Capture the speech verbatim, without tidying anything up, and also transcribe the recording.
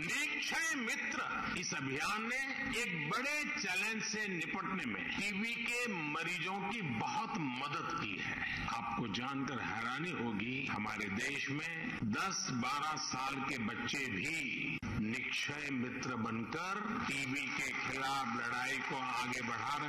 निक्षय मित्र इस अभियान ने एक बड़े चैलेंज से निपटने में टीबी के मरीजों की बहुत मदद की है। आपको जानकर हैरानी होगी, हमारे देश में दस बारह साल के बच्चे भी निक्षय मित्र बनकर टीबी के खिलाफ लड़ाई को आगे बढ़ा रहे